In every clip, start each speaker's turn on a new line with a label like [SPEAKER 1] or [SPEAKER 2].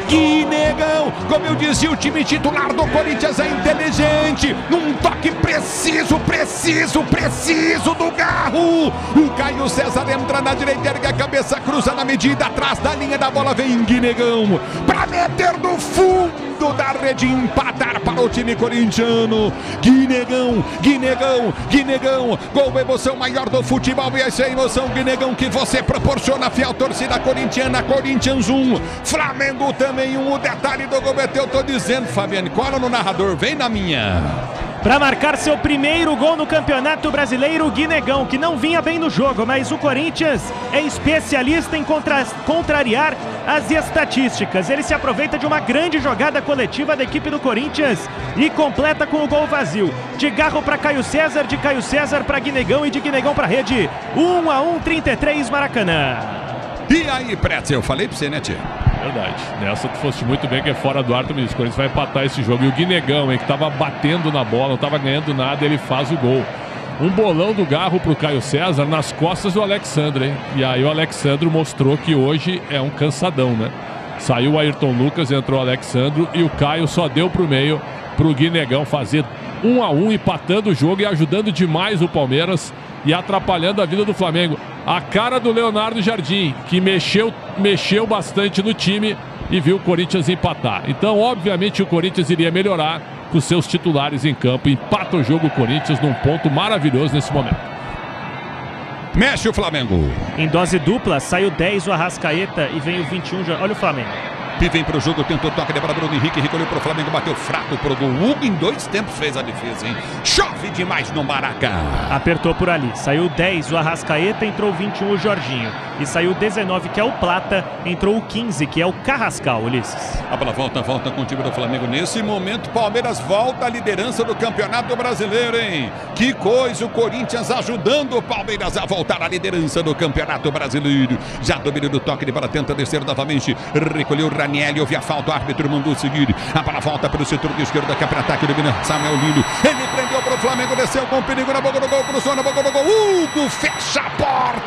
[SPEAKER 1] Guinegão, como eu dizia, o time titular do Corinthians é inteligente, num toque preciso do Garro. O Caio César entra na direita, ergue a cabeça, cruza na medida, atrás da linha da bola, vem Guinegão pra meter no fundo da rede, empatar para o time corintiano. Guinegão, gol, emoção maior do futebol, e essa é a emoção, Guinegão, que você proporciona, fiel torcida corintiana. Corinthians 1, Flamengo também 1. O detalhe do gol, eu tô dizendo, Fabiane, cola no narrador, vem na minha.
[SPEAKER 2] Para marcar seu primeiro gol no Campeonato Brasileiro, Guinegão, que não vinha bem no jogo, mas o Corinthians é especialista em contrariar as estatísticas. Ele se aproveita de uma grande jogada coletiva da equipe do Corinthians e completa com o gol vazio. De Garro para Caio César, de Caio César para Guinegão e de Guinegão para a rede. 1-1, 33, Maracanã.
[SPEAKER 1] E aí, Pretzel, eu falei pra você, né, tia?
[SPEAKER 3] Verdade. Nessa tu foste muito bem, que é fora do ar, tu me disse, o Corinthians vai empatar esse jogo. E o Guinegão, que tava batendo na bola, não tava ganhando nada, ele faz o gol. Um bolão do Garro pro Caio César nas costas do Alexandre, hein? E aí o Alexandre mostrou que hoje é um cansadão, né? Saiu o Ayrton Lucas, entrou o Alexandre e o Caio só deu pro meio pro Guinegão fazer 1-1, empatando o jogo e ajudando demais o Palmeiras e atrapalhando a vida do Flamengo. A cara do Leonardo Jardim, que mexeu bastante no time e viu o Corinthians empatar. Então, obviamente, o Corinthians iria melhorar com seus titulares em campo. Empata o jogo o Corinthians num ponto maravilhoso nesse momento.
[SPEAKER 1] Mexe o Flamengo.
[SPEAKER 2] Em dose dupla, saiu 10 o Arrascaeta e vem o 21. Olha o Flamengo.
[SPEAKER 1] Pi vem pro jogo, tentou toque de bola, Bruno Henrique recolheu pro Flamengo, bateu fraco pro gol. Hugo em 2 tempos fez a defesa, hein? Chove demais no Maraca.
[SPEAKER 2] Apertou por ali, saiu 10 o Arrascaeta, entrou o 21 o Jorginho. E saiu o 19, que é o Plata, entrou o 15, que é o Carrascal, Ulisses.
[SPEAKER 1] A bola volta com o time do Flamengo. Nesse momento, Palmeiras volta à liderança do Campeonato Brasileiro, hein? Que coisa, o Corinthians ajudando o Palmeiras a voltar à liderança do Campeonato Brasileiro. Já domina do toque de bola, tenta descer novamente, recolheu o Ranieri, houve a falta, o árbitro mandou seguir. A bola volta pelo setor de esquerda, que é para ataque, domina Samuel Lino. Ele prendeu para o Flamengo, desceu com perigo na boca do gol, cruzou na boca do gol. Hugo fecha a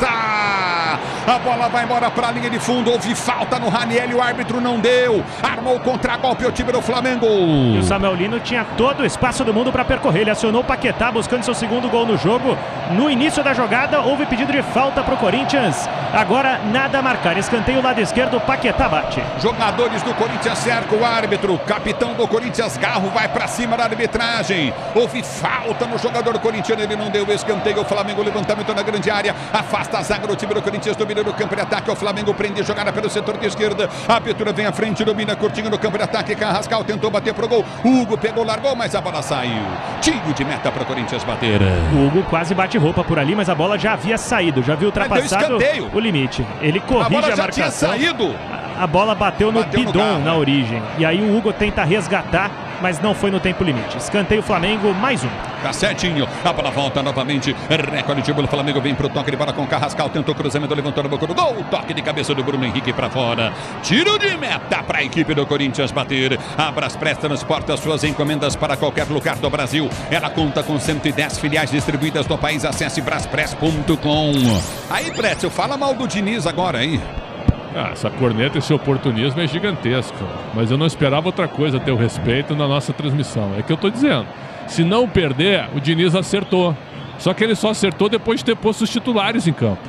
[SPEAKER 1] porta. A bola vai embora para a linha de fundo, houve falta no Ranieri, o árbitro não deu. Armou o contra-golpe o time do Flamengo.
[SPEAKER 2] E o Samuel Lino tinha todo o espaço do mundo para percorrer. Ele acionou o Paquetá buscando seu segundo gol no jogo. No início da jogada, houve pedido de falta para o Corinthians. Agora nada a marcar. Escanteio lado esquerdo, o Paquetá bate.
[SPEAKER 1] Jogadores do Corinthians cercam o árbitro. Capitão do Corinthians, Garro, vai para cima da arbitragem. Houve falta no jogador corintiano, ele não deu o escanteio. O Flamengo, levantamento na grande área, afasta a zaga do time do Corinthians, domina no campo de ataque. O Flamengo prende jogada pelo setor de esquerda. A abertura vem à frente, domina curtinho no campo de ataque. Carrascal tentou bater pro gol. Hugo pegou, largou, mas a bola saiu. Tiro de meta para o Corinthians bater.
[SPEAKER 2] O Hugo quase bate roupa por ali, mas a bola já havia saído, já havia ultrapassado o limite. Ele corrige a marcação.
[SPEAKER 1] Tinha saído.
[SPEAKER 2] A bola bateu no bidon na origem. E aí o Hugo tenta resgatar, mas não foi no tempo limite. Escanteio Flamengo, mais um.
[SPEAKER 1] Tá certinho. A bola volta novamente. Recorde de bola. O Flamengo vem pro toque de bola com Carrascal. Tentou cruzamento, levantou na boca do gol. Toque de cabeça do Bruno Henrique para fora. Tiro de meta para a equipe do Corinthians bater. A Braspress transporta suas encomendas para qualquer lugar do Brasil. Ela conta com 110 filiais distribuídas no país. Acesse braspress.com. Aí, Pretzel, fala mal do Diniz agora, hein?
[SPEAKER 3] Essa corneta, esse oportunismo é gigantesco. Mas eu não esperava outra coisa, ter o respeito na nossa transmissão. É que eu tô dizendo. Se não perder, o Diniz acertou. Só que ele só acertou depois de ter posto os titulares em campo.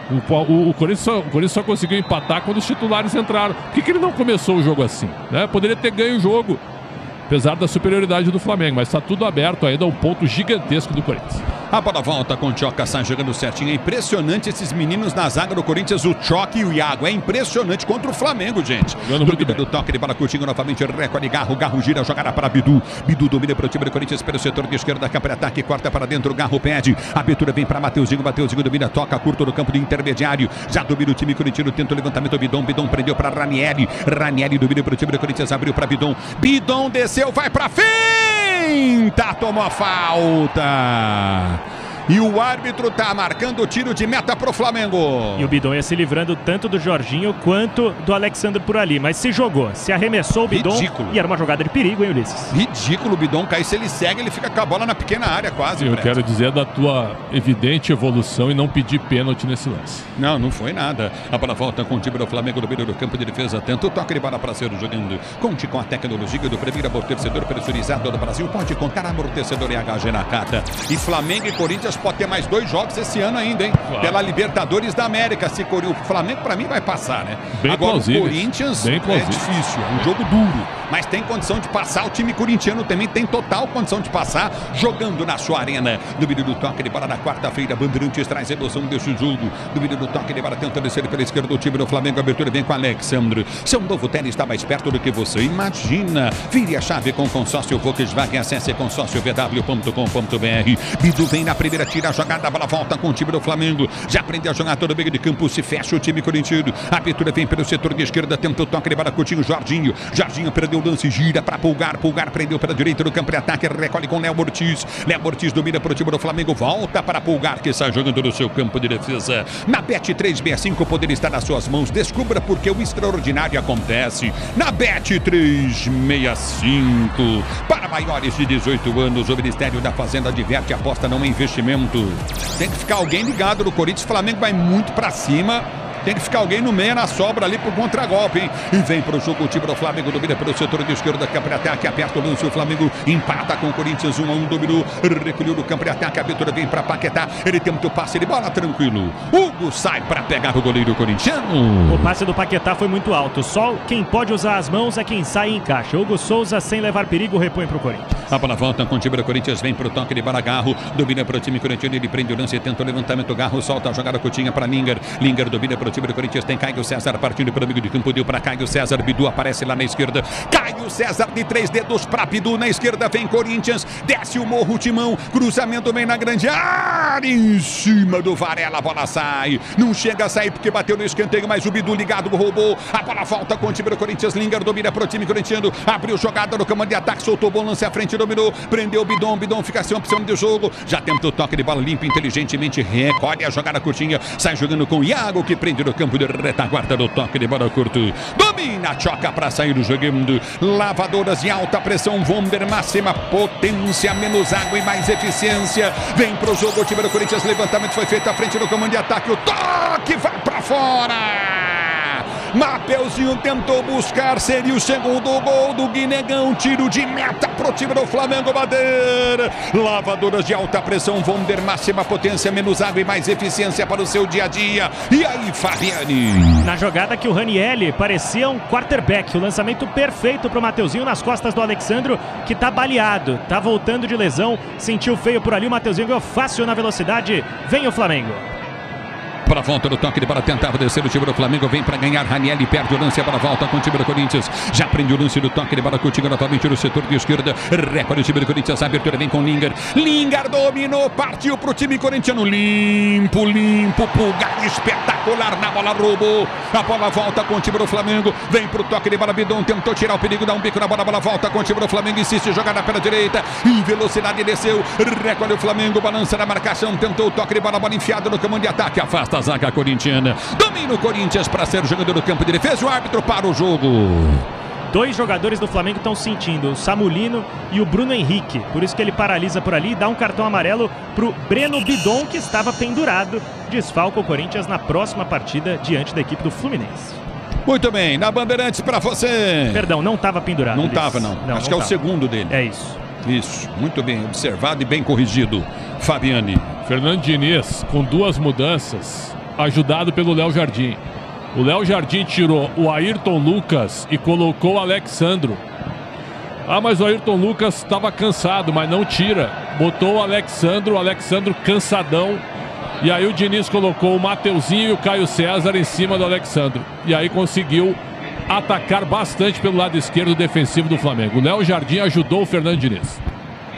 [SPEAKER 3] O Corinthians só conseguiu empatar quando os titulares entraram. Por que ele não começou o jogo assim? Né? Poderia ter ganho o jogo, apesar da superioridade do Flamengo. Mas está tudo aberto ainda, um ponto gigantesco do Corinthians.
[SPEAKER 1] A bola volta com o Tchoca, sai jogando certinho. É impressionante esses meninos na zaga do Corinthians, o Tchoca e o Iago. É impressionante contra o Flamengo, gente.
[SPEAKER 3] Jogando muito bem.
[SPEAKER 1] Do toque de bola curtinho novamente, recorde Garro. Garro gira, jogada para Bidu. Bidu domina para o time do Corinthians pelo setor de esquerda, campo de ataque, corta para dentro. Garro pede. A abertura vem para Mateuzinho. Mateuzinho domina, toca curto no campo de intermediário. Já domina o time corintiano, tenta o levantamento. Bidon prendeu para Ranieri. Ranieri domina para o time do Corinthians, abriu para Bidon. Bidon desceu, vai para finta, tomou a falta. E o árbitro tá marcando o tiro de meta pro Flamengo.
[SPEAKER 2] E o Bidon ia se livrando tanto do Jorginho quanto do Alexandre por ali. Mas se jogou, se arremessou o Bidon.
[SPEAKER 1] Ridículo.
[SPEAKER 2] E era uma jogada de perigo, hein, Ulisses?
[SPEAKER 1] Ridículo o Bidon cair. Se ele segue, ele fica com a bola na pequena área quase.
[SPEAKER 3] Eu quero dizer da tua evidente evolução e não pedir pênalti nesse lance.
[SPEAKER 1] Não, não foi nada. A bola volta com o time do Flamengo no meio do campo de defesa. Tenta o toque de bola para ser jogando. Conte com a tecnologia do primeiro amortecedor pressurizado do Brasil. Pode contar amortecedor EHG Nakata. E Flamengo e Corinthians pode ter mais 2 jogos esse ano ainda, hein? Claro. Pela Libertadores da América. Se o Flamengo, para mim, vai passar, né?
[SPEAKER 3] Bem
[SPEAKER 1] agora
[SPEAKER 3] plausível.
[SPEAKER 1] O Corinthians
[SPEAKER 3] Bem
[SPEAKER 1] é difícil. É um jogo duro. Mas tem condição de passar. O time corintiano também tem total condição de passar jogando na sua arena. No vídeo do toque de bola na quarta-feira, Bandeirantes traz emoção desse jogo. No vídeo do toque de bola tenta descer pela esquerda do time do Flamengo. A abertura vem com o Alexandre. Seu novo tênis está mais perto do que você imagina. Vire a chave com consórcio Volkswagen. Acesse consórciovw.com.br. Bidu vem na primeira, tira a jogada, a bola volta com o time do Flamengo. Já aprendeu a jogar todo o meio de campo, se fecha o time corintiano. A abertura vem pelo setor de esquerda, tenta o toque de bola, Coutinho, Jorginho. Jorginho perdeu o lance, gira para Pulgar. Pulgar prendeu pela direita do campo de ataque, recolhe com Léo Ortiz. Léo Ortiz domina para o time do Flamengo, volta para Pulgar, que está jogando no seu campo de defesa. Na Bet365 poder estar nas suas mãos. Descubra porque o extraordinário acontece. Na Bet365. Para maiores de 18 anos, o Ministério da Fazenda adverte, aposta não é investimento. Tem que ficar alguém ligado no Corinthians. O Flamengo vai muito para cima. Tem que ficar alguém no meio, na sobra ali pro contragolpe, hein? E vem pro jogo o time do Flamengo, domina pelo setor de esquerda, campo de ataque, aperta o lance, o Flamengo empata com o Corinthians, 1-1, dominou, recolheu no campo de ataque, a abertura vem pra Paquetá, ele tenta o passe de bola, tranquilo. Hugo sai pra pegar o goleiro corintiano.
[SPEAKER 2] O passe do Paquetá foi muito alto, só quem pode usar as mãos é quem sai e encaixa. Hugo Souza, sem levar perigo, repõe pro Corinthians.
[SPEAKER 1] A bola volta com o time do Corinthians, vem pro toque de bola, Garro, domina pro time corintiano, ele prende o lance, tenta o levantamento, Garro solta a jogada curtinha pra Linger, Linger domina pro time do Corinthians, tem Caio César partindo para o amigo de campo, deu para Caio César, Bidu aparece lá na esquerda, Caio César de 3 dedos para Bidu, na esquerda vem Corinthians, desce o morro, Timão, cruzamento vem na grande área, em cima do Varela, a bola sai, não chega a sair porque bateu no escanteio, mas o Bidu ligado roubou, a bola volta com o time do Corinthians, Linger domina para o time corintiano, abriu jogada no comando de ataque, soltou o bom lance à frente, dominou, prendeu o Bidon, Bidon fica sem opção de jogo, já tenta o toque de bola limpo, inteligentemente, recolhe a jogada curtinha, sai jogando com o Iago, que prende no campo de retaguarda do toque de bola curto, domina, choca para sair do jogando, lavadoras de alta pressão, Vonder, máxima potência, menos água e mais eficiência, vem pro jogo o time do Corinthians, levantamento foi feito à frente do comando de ataque, o toque vai para fora. Mateuzinho tentou buscar, seria o segundo gol do Guinegão, tiro de meta pro time do Flamengo bater. Lavadoras de alta pressão, Vonder, máxima potência, menos água e mais eficiência para o seu dia a dia. E aí, Fabiane?
[SPEAKER 2] Na jogada que o Ranieri parecia um quarterback, o lançamento perfeito pro Mateuzinho nas costas do Alexandro, que tá baleado, tá voltando de lesão, sentiu feio por ali, o Mateuzinho ganhou fácil na velocidade, vem o Flamengo.
[SPEAKER 1] Para a volta do toque de bola, tentava descer o time do Flamengo, vem para ganhar, Ranieri perde o lance, a bola volta com o time do Corinthians, já prende o lance do toque de bola, Coutinho novamente no setor de esquerda, recolhe o time do Corinthians, a abertura vem com Linger, Linger dominou, partiu pro time corintiano, limpo, Pulgar espetacular na bola, roubou, a bola volta com o time do Flamengo, vem pro toque de bola, Bidon tentou tirar o perigo, dá um bico na bola, a bola volta com o time do Flamengo, insiste, jogada pela direita, em velocidade desceu, recolhe o Flamengo, balança na marcação, tentou o toque de bola, bola enfiada no comando de ataque, afasta a zaga corintiana, domina o Corinthians para ser jogador do campo de defesa, o árbitro para o jogo.
[SPEAKER 2] 2 jogadores do Flamengo estão sentindo, o Samulino e o Bruno Henrique, por isso que ele paralisa por ali e dá um cartão amarelo pro Breno Bidon, que estava pendurado, desfalca o Corinthians na próxima partida diante da equipe do Fluminense.
[SPEAKER 1] Muito bem, na Bandeirantes para você.
[SPEAKER 2] Perdão, não estava pendurado.
[SPEAKER 1] Não estava não, acho que é o segundo dele.
[SPEAKER 2] É isso.
[SPEAKER 1] Isso, muito bem observado e bem corrigido. Fabiane.
[SPEAKER 3] Fernando Diniz com 2 mudanças, ajudado pelo Léo Jardim. O Léo Jardim tirou o Ayrton Lucas e colocou o Alexandro. Ah, mas o Ayrton Lucas estava cansado, mas não tira. Botou o Alexandro cansadão. E aí o Diniz colocou o Mateuzinho e o Caio César em cima do Alexandro. E aí conseguiu atacar bastante pelo lado esquerdo defensivo do Flamengo. O Léo Jardim ajudou o Fernando Diniz.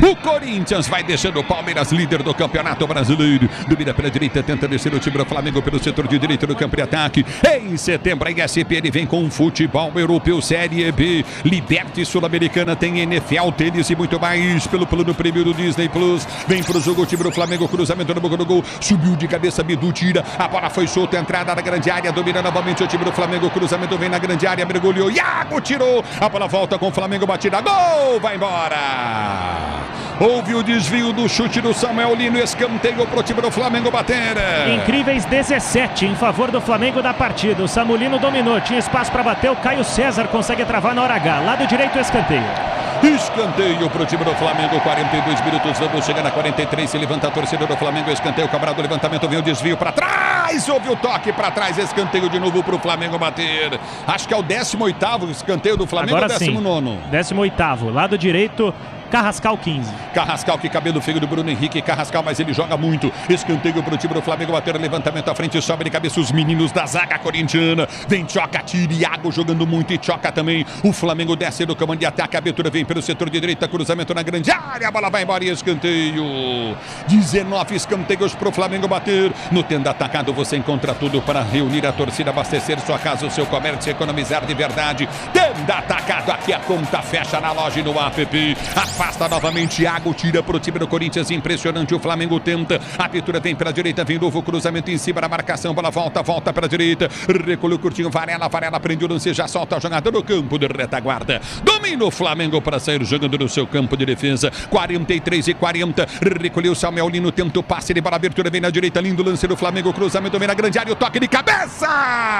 [SPEAKER 1] O Corinthians vai deixando o Palmeiras líder do Campeonato Brasileiro. Domina pela direita, tenta descer o time do Flamengo pelo setor de direita do campo de ataque. Em setembro, a ESPN vem com futebol europeu, Série B, Liberty Sul-Americana, tem NFL, tênis e muito mais pelo plano prêmio do Disney Plus. Vem pro jogo o time do Flamengo, cruzamento no boca do gol, subiu de cabeça, Bidu tira, a bola foi solta, entrada na grande área, domina novamente o time do Flamengo, cruzamento vem na grande área, mergulhou, Iago tirou, a bola volta com o Flamengo, batida, gol, vai embora. Houve o desvio do chute do Samuel Lino, escanteio pro time do Flamengo bater.
[SPEAKER 2] Incríveis 17 em favor do Flamengo na partida. O Samulino dominou, tinha espaço para bater, o Caio César consegue travar na hora H. Lado direito, escanteio.
[SPEAKER 1] Escanteio pro time do Flamengo, 42 minutos, vamos chegar na 43, se levanta a torcida do Flamengo, escanteio, Cabral do levantamento, vem o desvio para trás, houve o toque para trás, escanteio de novo pro Flamengo bater. Acho que é o 18º escanteio do Flamengo.
[SPEAKER 2] Agora
[SPEAKER 1] ou 19º?
[SPEAKER 2] 18º, lado direito, Carrascal 15.
[SPEAKER 1] Carrascal, que cabelo feio do Bruno Henrique. Carrascal, mas ele joga muito. Escanteio pro time do Flamengo bater, levantamento à frente, sobe de cabeça os meninos da zaga corintiana. Vem Tchoca, tira, Iago jogando muito e Tchoca também. O Flamengo desce do comando de ataque, a abertura vem pelo setor de direita, cruzamento na grande área, a bola vai embora e escanteio. 19 escanteios pro Flamengo bater. No tenda atacado você encontra tudo para reunir a torcida, abastecer sua casa, o seu comércio, economizar de verdade. Tenda atacado, aqui a conta fecha na loja e no app. Afasta novamente, Iago tira pro time do Corinthians, impressionante, o Flamengo tenta, a abertura vem pela direita, vem novo cruzamento em cima da marcação, bola volta pela direita, recolheu curtinho, Varela prende o lance, já solta a jogada no campo de retaguarda, domina o Flamengo para sair jogando no seu campo de defesa, 43-40, recolheu Samuel Lino, tenta o passe de bola, abertura vem na direita, lindo lance do Flamengo, cruzamento vem na grande área, o toque de cabeça,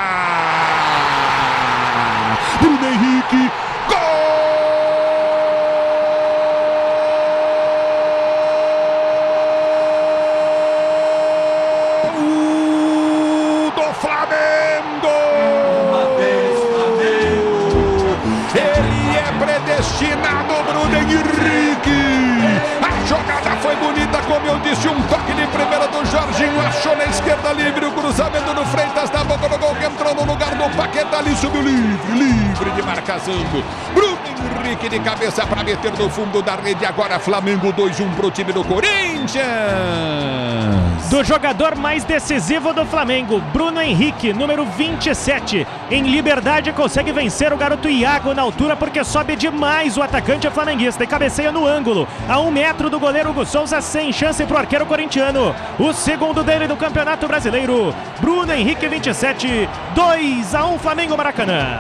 [SPEAKER 1] Bruno Henrique, gol! Destinado Bruno Henrique. A jogada foi bonita, como eu disse, um toque de primeira do Jorginho, achou na esquerda livre, o cruzamento do Freitas na boca do gol, que entrou no lugar do Paquetá, ali subiu livre de marcação. Bruno Henrique de cabeça para meter no fundo da rede, agora Flamengo 2-1 pro time do Corinthians.
[SPEAKER 2] Do jogador mais decisivo do Flamengo, Bruno Henrique, número 27. Em liberdade consegue vencer o garoto Iago na altura, porque sobe demais o atacante flamenguista e cabeceia no ângulo. A 1 metro do goleiro Hugo Souza, sem chance pro arqueiro corintiano. O segundo dele do Campeonato Brasileiro. Bruno Henrique, 27. 2-1 Flamengo Maracanã.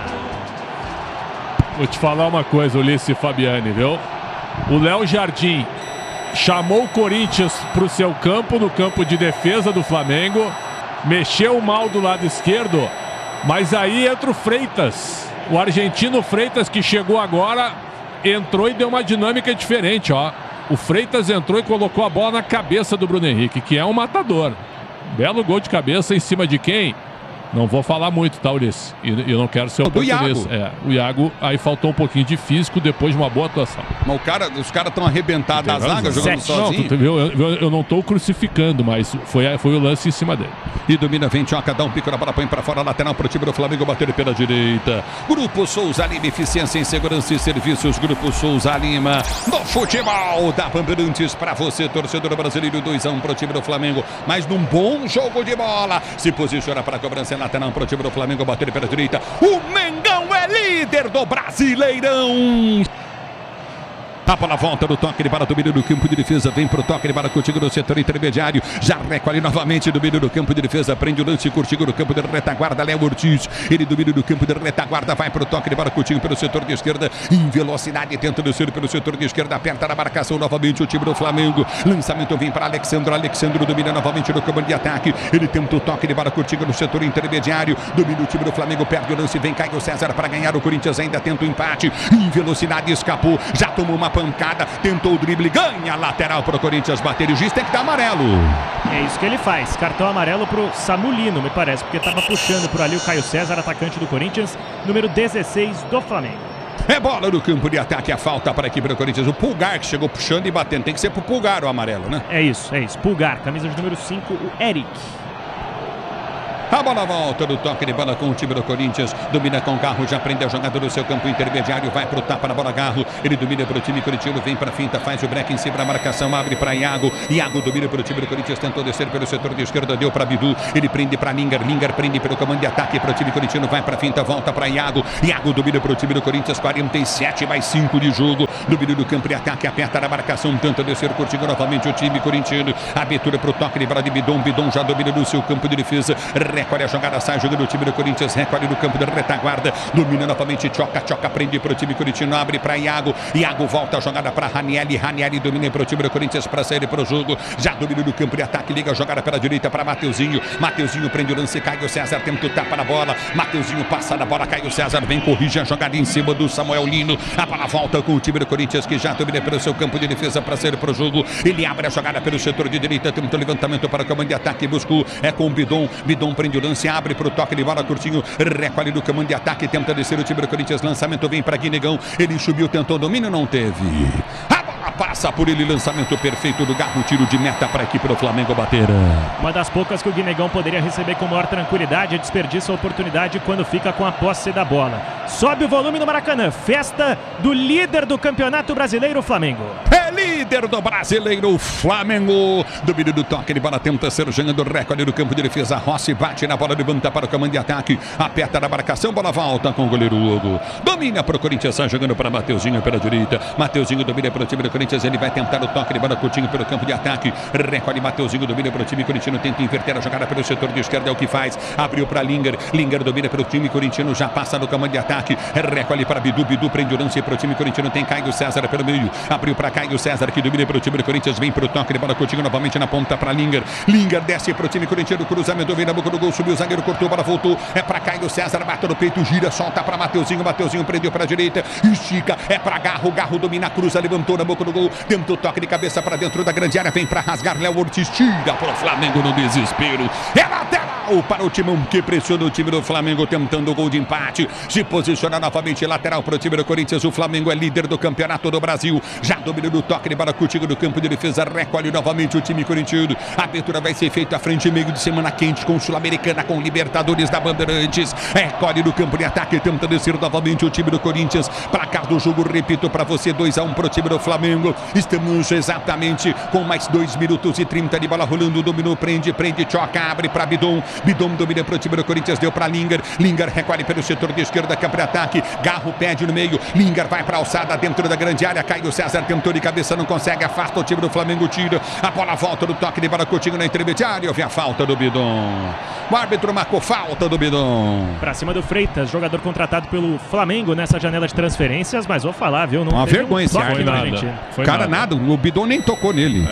[SPEAKER 3] Vou te falar uma coisa, Ulisses Fabiani, viu? O Léo Jardim chamou o Corinthians para o seu campo, no campo de defesa do Flamengo, mexeu mal do lado esquerdo, mas aí entra o Freitas, o argentino Freitas, que chegou agora, entrou e deu uma dinâmica diferente, ó. O Freitas entrou e colocou a bola na cabeça do Bruno Henrique, que é um matador. Belo gol de cabeça em cima de quem? Não vou falar muito, tá, Ulisses? E eu não quero ser oportunista. O Iago, aí faltou um pouquinho de físico depois de uma boa atuação.
[SPEAKER 1] Mas os caras estão arrebentados na zaga, jogando sozinho.
[SPEAKER 3] Eu não estou crucificando, mas foi o lance em cima dele.
[SPEAKER 1] E domina, vem Tchoca, dá um pico na bola, põe para fora, lateral pro time do Flamengo, bater pela direita. Grupo Souza Lima, eficiência em segurança e serviços. Grupo Souza Lima, no futebol da Bandeirantes, para você, torcedor brasileiro, 2-1 pro time do Flamengo. Mas num bom jogo de bola, se posiciona para a cobrança lateral pro time do Flamengo, bater pela direita. O Mengão é líder do Brasileirão. A bola volta no toque de bola, domínio do campo de defesa, vem pro toque de bola, Coutinho no setor intermediário, já recolhe novamente, domínio do campo de defesa, prende o lance, Coutinho no campo de retaguarda, Léo Ortiz, ele domina do campo de retaguarda, vai pro toque de bola, Coutinho pelo setor de esquerda, em velocidade, tenta descer pelo setor de esquerda, aperta na marcação novamente o time do Flamengo, lançamento vem para Alexandro domina novamente no campo de ataque, ele tenta o toque de bola, Coutinho no setor intermediário, domina o time do Flamengo, perde o lance, vem Caio César para ganhar, o Corinthians ainda tenta o empate, em velocidade escapou, já tomou uma pancada, tentou o drible, ganha lateral pro Corinthians bater, e o juiz tem que dar amarelo.
[SPEAKER 2] É isso que ele faz, cartão amarelo pro Samulino, me parece, porque estava puxando por ali o Caio César, atacante do Corinthians, número 16 do Flamengo.
[SPEAKER 1] É bola no campo de ataque, a falta para a equipe do Corinthians, o Pulgar que chegou puxando e batendo, tem que ser pro Pulgar o amarelo, né?
[SPEAKER 2] É isso, Pulgar, camisa de número 5, o Eric.
[SPEAKER 1] A bola volta do toque de bola com o time do Corinthians. Domina com o Garro, já prende a jogada do seu campo intermediário. Vai pro tapa na bola, Garro. Ele domina pro time corintiano, vem pra finta, faz o break em cima da marcação, abre pra Iago. Iago domina pro time do Corinthians, tentou descer pelo setor de esquerda, deu pra Bidu. Ele prende pra Linger. Linger prende pelo comando de ataque pro time corintiano, vai pra finta, volta pra Iago. Iago domina pro time do Corinthians, 47+5 de jogo. Domínio do campo de ataque, aperta na marcação, tenta descer, curtindo novamente o time corintiano. Abertura pro toque de bola de Bidon. Bidon já domina no seu campo de defesa. Recolhe a jogada, sai jogando o time do Corinthians, recolhe no campo da retaguarda, domina novamente, Choca prende para o time corintiano, abre para Iago, Iago volta a jogada para Ranieri domina para o time do Corinthians para sair para o jogo, já domina no campo de ataque, liga a jogada pela direita para Mateuzinho prende o lance, Caio César tenta o tapa na bola, Mateuzinho passa na bola, Caio César vem, corrige a jogada em cima do Samuel Lino, a bola volta com o time do Corinthians que já domina pelo seu campo de defesa para sair para o jogo, ele abre a jogada pelo setor de direita, tenta o levantamento para o comando de ataque, buscou, é com o Bidon prende o lance, abre pro toque de bola, curtinho, recolhe do comando de ataque, tenta descer o time do Corinthians, lançamento vem para Guinegão, ele subiu, tentou domínio, não teve. A bola passa por ele, lançamento perfeito do Garro, tiro de meta para a equipe do Flamengo bater.
[SPEAKER 2] Uma das poucas que o Guinegão poderia receber com maior tranquilidade, desperdiça a oportunidade quando fica com a posse da bola. Sobe o volume no Maracanã, festa do líder do Campeonato Brasileiro, Flamengo.
[SPEAKER 1] É líder do Brasileiro, Flamengo. Domínio do toque de bola, tenta ser jogando, recolhe do campo de defesa, Rossi bate na bola, levanta para o comando de ataque, aperta na marcação, bola volta com o goleiro Hugo. Domina para o Corinthians, sai jogando para Mateuzinho pela direita, Mateuzinho domina para o time do Corinthians, ele vai tentar o toque de bola, curtinho pelo campo de ataque, recolhe Mateuzinho, domina para o time corintiano, tenta inverter a jogada pelo setor de esquerda, é o que faz, abriu para Linger domina pelo time corintiano, já passa no comando de ataque, recolhe para Bidu prende o lance para o time corintiano, tem Caio César pelo meio, abriu para Caio César que domina para o time do Corinthians, vem para o toque de bola, curtinho novamente na ponta para Linger desce para o time corintiano, cruzamento, vem na boca do gol, subiu o zagueiro, cortou, bola voltou, é para Caio César, bate no peito, gira, solta para Mateuzinho prendeu para a direita, estica, é para Garro domina, cruza, levantou na boca do gol, tentou toque de cabeça para dentro da grande área, vem para rasgar, Léo Ortiz tira para o Flamengo no desespero, é lateral para o timão que pressiona o time do Flamengo, tentando o gol de empate, se posiciona novamente lateral para o time do Corinthians, o Flamengo é líder do Campeonato do Brasil, já domina no toque de bola, curtindo do campo de defesa, recolhe novamente o time corintiano, a abertura vai ser feita à frente, meio de semana quente com Sul-Americana, com Libertadores da Bandeirantes, recolhe no campo de ataque, tenta descer novamente o time do Corinthians, placar do jogo, repito para você, 2-1 para o time do Flamengo, estamos exatamente com mais 2 minutos e 30 de bola rolando, dominou, prende, choca, abre para Bidon domina para o time do Corinthians, deu para Linger recolhe pelo setor de esquerda, campo de ataque, Garro pede no meio, Linger vai para a alçada dentro da grande área, Caio César tentou de cabeça, não consegue, afasta o time do Flamengo, tira, a bola volta do toque de bola, curtinho na intermediária, houve a falta do Bidon, o árbitro marcou falta do Bidon.
[SPEAKER 2] Pra cima do Freitas, jogador contratado pelo Flamengo nessa janela de transferências, mas vou falar, viu? Não
[SPEAKER 1] uma vergonha esse árbitro. Cara, nada, o Bidon nem tocou nele.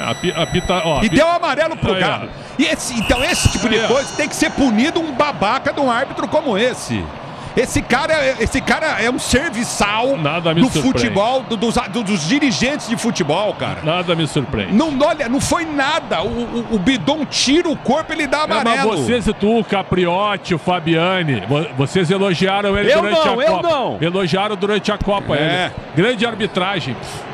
[SPEAKER 1] E deu amarelo pro cara. E então esse tipo de coisa tem que ser punido, um babaca de um árbitro como esse. Esse cara é um serviçal do futebol, dos dirigentes de futebol, cara.
[SPEAKER 3] Nada me surpreende.
[SPEAKER 1] Não foi nada. O Bidon tira o corpo, ele dá amarelo.
[SPEAKER 3] Mas vocês, tu, o Capriotti, o Fabiani, vocês elogiaram ele durante a Copa. Eu não. Elogiaram durante a Copa ele. Grande arbitragem.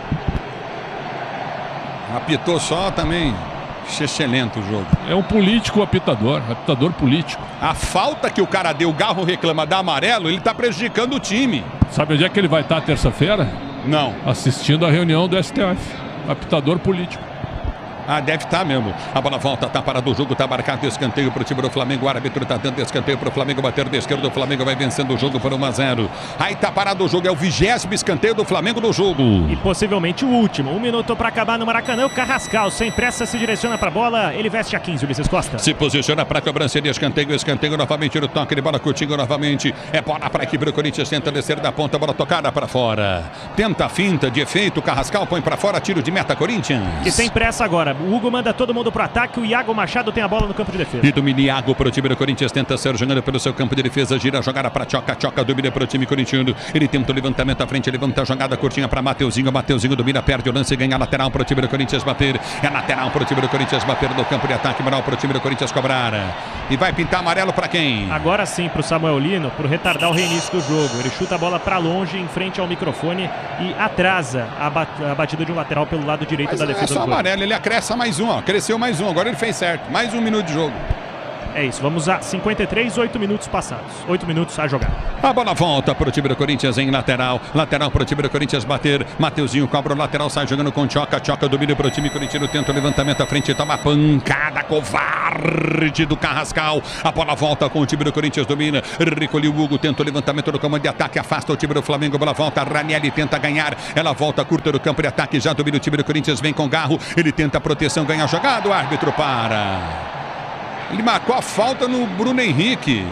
[SPEAKER 1] Apitou só também. Excelente o jogo.
[SPEAKER 3] É um político apitador político.
[SPEAKER 1] A falta que o cara deu, o Garro reclama da amarelo, ele tá prejudicando o time.
[SPEAKER 3] Sabe onde é que ele vai estar terça-feira?
[SPEAKER 1] Não.
[SPEAKER 3] Assistindo a reunião do STF. Apitador político.
[SPEAKER 1] Ah, deve estar mesmo. A bola volta, tá parado o jogo, tá marcado escanteio pro time do Flamengo. O árbitro tá dando escanteio pro Flamengo bater de esquerda. O Flamengo vai vencendo o jogo por 1-0. Aí tá parado o jogo, é o 20º escanteio do Flamengo no jogo.
[SPEAKER 2] E possivelmente o último. 1 minuto para acabar no Maracanã. O Carrascal, sem pressa, se direciona pra bola. Ele veste a 15, Ulisses Costa.
[SPEAKER 1] Se posiciona pra cobrança de escanteio. Escanteio novamente no toque de bola, curtinho novamente. É bola pra equipe do Corinthians, tenta descer da ponta, bola tocada pra fora. Tenta a finta de efeito, Carrascal põe pra fora, tiro de meta Corinthians.
[SPEAKER 2] E sem pressa agora. O Hugo manda todo mundo pro ataque, o Iago Machado tem a bola no campo de defesa.
[SPEAKER 1] E domina Iago para o time do Corinthians, tenta ser jogando pelo seu campo de defesa, gira a jogada para Choca, domina para o time corintiano, ele tenta o levantamento à frente, levanta a jogada curtinha para Mateuzinho domina, perde o lance, ganha lateral para o time do Corinthians bater, é lateral para o time do Corinthians bater no campo de ataque, moral para o time do Corinthians cobrar, e vai pintar amarelo para quem?
[SPEAKER 2] Agora sim pro Samuel Lino, por retardar o reinício do jogo, ele chuta a bola para longe, em frente ao microfone e atrasa a batida de um lateral pelo lado direito da defesa do jogo.
[SPEAKER 1] Amarelo, ele acresce mais um, cresceu mais um, agora ele fez certo, mais 1 minuto de jogo.
[SPEAKER 2] É isso, vamos a 53, 8 minutos passados. 8 minutos a jogar.
[SPEAKER 1] A bola volta para o time do Corinthians em lateral. Lateral para o time do Corinthians bater. Mateuzinho cobra o lateral, sai jogando com Tchoca. Tchoca domina para o time corintiano, tenta o levantamento à frente, toma pancada covarde do Carrascal. A bola volta com o time do Corinthians, domina. Recolheu o Hugo, tenta o levantamento do comando de ataque, afasta o time do Flamengo. Bola volta, Ranieri tenta ganhar. Ela volta curta do campo de ataque, já domina o time do Corinthians, vem com Garro. Ele tenta a proteção, ganha a jogada, o árbitro para. Ele marcou a falta no Bruno Henrique.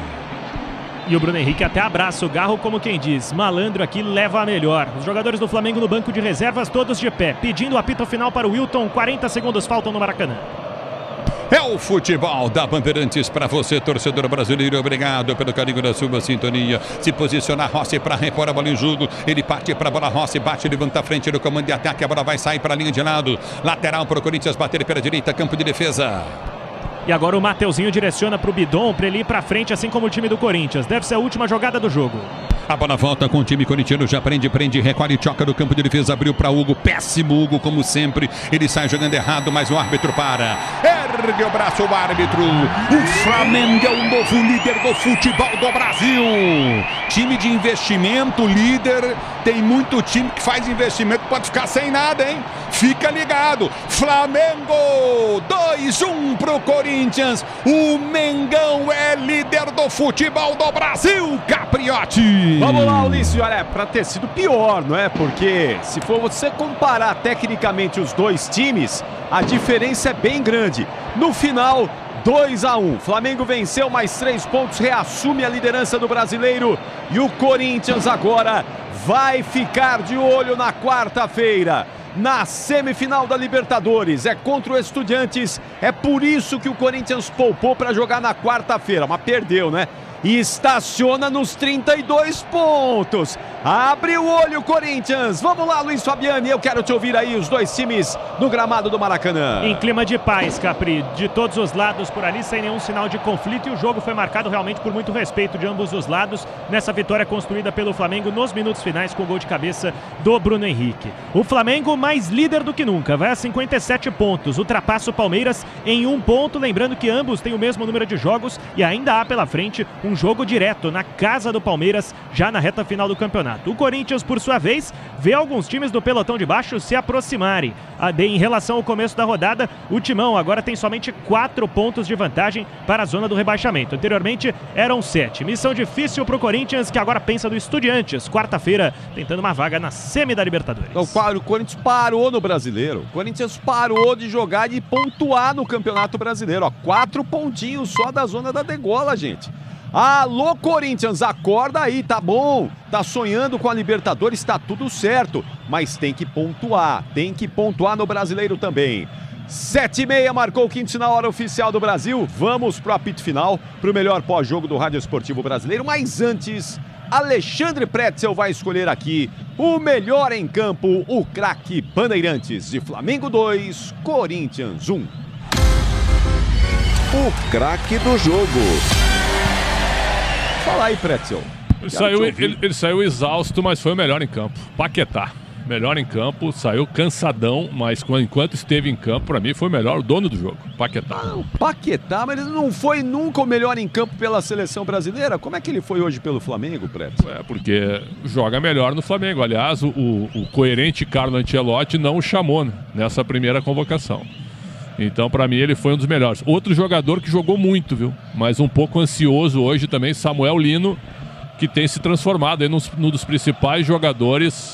[SPEAKER 2] E o Bruno Henrique até abraça o Garro, como quem diz, malandro aqui leva a melhor. Os jogadores do Flamengo no banco de reservas, todos de pé, pedindo o apito final para o Wilton. 40 segundos faltam no Maracanã.
[SPEAKER 1] É o futebol da Bandeirantes para você, torcedor brasileiro. Obrigado pelo carinho da sua sintonia. Se posicionar Rossi para repor a bola em jogo. Ele parte para a bola, Rossi bate, levanta a frente do comando de ataque. A bola vai sair para a linha de lado. Lateral para o Corinthians bater pela direita, campo de defesa.
[SPEAKER 2] E agora o Mateuzinho direciona para o Bidon, para ele ir para frente, assim como o time do Corinthians. Deve ser a última jogada do jogo.
[SPEAKER 1] A bola volta com o time corintiano, já prende, recolhe, choca do campo de defesa, abriu para Hugo, péssimo Hugo como sempre, ele sai jogando errado, mas o árbitro para, ergue o braço o árbitro, o Flamengo é o novo líder do futebol do Brasil, time de investimento, líder, tem muito time que faz investimento, pode ficar sem nada, hein, fica ligado, Flamengo, 2-1 pro Corinthians, o Mengão é líder do futebol do Brasil, Capriotti.
[SPEAKER 4] Vamos lá, Ulisses, olha, para ter sido pior, não é? Porque se for você comparar tecnicamente os dois times, a diferença é bem grande. No final, 2-1. Flamengo venceu mais 3 pontos, reassume a liderança do Brasileiro. E o Corinthians agora vai ficar de olho na quarta-feira. Na semifinal da Libertadores, é contra o Estudiantes. É por isso que o Corinthians poupou para jogar na quarta-feira, mas perdeu, né? E estaciona nos 32 pontos. Abre o olho, Corinthians. Vamos lá, Luiz Fabiani. Eu quero te ouvir aí, os dois times no gramado do Maracanã.
[SPEAKER 2] Em clima de paz, Capri. De todos os lados por ali, sem nenhum sinal de conflito. E o jogo foi marcado realmente por muito respeito de ambos os lados. Nessa vitória construída pelo Flamengo nos minutos finais com o gol de cabeça do Bruno Henrique. O Flamengo mais líder do que nunca. Vai a 57 pontos. Ultrapassa o Palmeiras em 1 ponto. Lembrando que ambos têm o mesmo número de jogos. E ainda há pela frente um jogo direto na casa do Palmeiras, já na reta final do campeonato. O Corinthians, por sua vez, vê alguns times do pelotão de baixo se aproximarem. Em relação ao começo da rodada, o Timão agora tem somente 4 pontos de vantagem para a zona do rebaixamento. Anteriormente eram 7. Missão difícil para o Corinthians, que agora pensa no Estudiantes. Quarta-feira, tentando uma vaga na semi da Libertadores.
[SPEAKER 4] O Corinthians parou no Brasileiro. O Corinthians parou de jogar e pontuar no Campeonato Brasileiro. Ó, 4 pontinhos só da zona da degola, gente. Alô, Corinthians, acorda aí, tá bom? Tá sonhando com a Libertadores, tá tudo certo. Mas tem que pontuar no Brasileiro também. 7h30, marcou o quinto sinal, hora oficial do Brasil. Vamos pro apito final, pro melhor pós-jogo do Rádio Esportivo Brasileiro. Mas antes, Alexandre Pretzel vai escolher aqui o melhor em campo, o craque Bandeirantes de Flamengo 2, Corinthians 1.
[SPEAKER 5] O craque do jogo.
[SPEAKER 4] Fala aí, Pretzel.
[SPEAKER 3] Ele saiu exausto, mas foi o melhor em campo. Paquetá. Melhor em campo, saiu cansadão, mas enquanto esteve em campo, pra mim foi o melhor, o dono do jogo, Paquetá.
[SPEAKER 4] O Paquetá, mas ele não foi nunca o melhor em campo pela seleção brasileira? Como é que ele foi hoje pelo Flamengo, Pretzel?
[SPEAKER 3] É, porque joga melhor no Flamengo. Aliás, o coerente Carlo Ancelotti não o chamou nessa primeira convocação. Então, pra mim, ele foi um dos melhores. Outro jogador que jogou muito, viu? Mas um pouco ansioso hoje também, Samuel Lino, que tem se transformado aí num dos principais jogadores,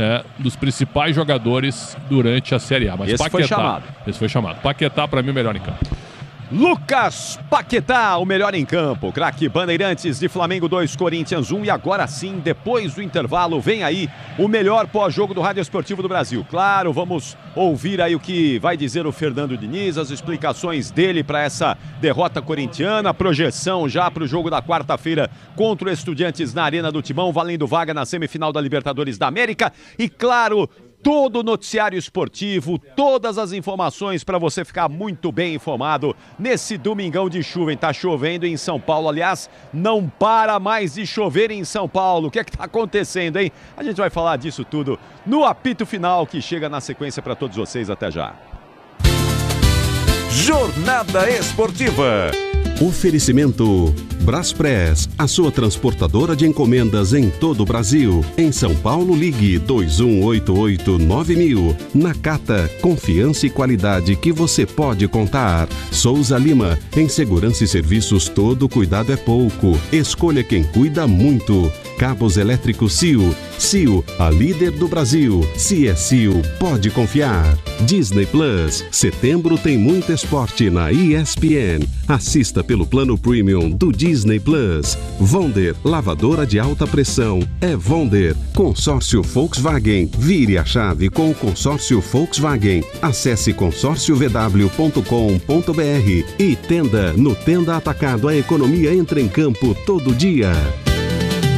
[SPEAKER 3] durante a Série A. Mas
[SPEAKER 4] esse
[SPEAKER 3] Paquetá,
[SPEAKER 4] foi chamado.
[SPEAKER 3] Esse foi chamado. Paquetá, pra mim, o melhor em campo.
[SPEAKER 4] Lucas Paquetá, o melhor em campo. Craque Bandeirantes de Flamengo 2, Corinthians 1. E agora sim, depois do intervalo, vem aí o melhor pós-jogo do Rádio Esportivo do Brasil. Claro, vamos ouvir aí o que vai dizer o Fernando Diniz, as explicações dele para essa derrota corintiana, a projeção já para o jogo da quarta-feira contra o Estudiantes na Arena do Timão, valendo vaga na semifinal da Libertadores da América. E claro, todo o noticiário esportivo, todas as informações para você ficar muito bem informado nesse domingão de chuva, hein? Tá chovendo em São Paulo, aliás, não para mais de chover em São Paulo. O que é que tá acontecendo, hein? A gente vai falar disso tudo no apito final que chega na sequência para todos vocês. Até já.
[SPEAKER 5] Jornada Esportiva.
[SPEAKER 6] Oferecimento Braspress, a sua transportadora de encomendas em todo o Brasil. Em São Paulo, ligue 2188-9000. Nakata, confiança e qualidade que você pode contar. Souza Lima, em segurança e serviços todo cuidado é pouco. Escolha quem cuida muito. Cabos elétricos CIO. CIO, a líder do Brasil. Se é CIO, pode confiar. Disney Plus. Setembro tem muito esporte na ESPN. Assista pelo plano premium do Disney Plus. Wonder, lavadora de alta pressão. É Wonder. Consórcio Volkswagen. Vire a chave com o consórcio Volkswagen. Acesse consórciovw.com.br e Tenda. No Tenda Atacado, a economia entra em campo todo dia.